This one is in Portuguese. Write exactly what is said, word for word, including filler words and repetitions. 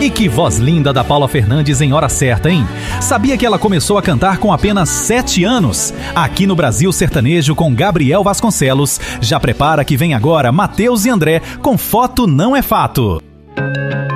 E que voz linda da Paula Fernandes em hora certa, hein? Sabia que ela começou a cantar com apenas sete anos? Aqui no Brasil Sertanejo com Gabriel Vasconcelos. Já prepara que vem agora Matheus e André com Foto Não é Fato.